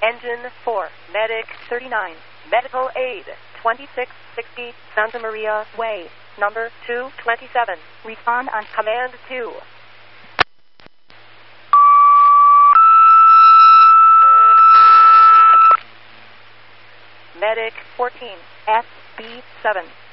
Engine 4, Medic 39, Medical Aid 2660, Santa Maria Way, number 227. Respond on Command 2. Medic 14, SB7.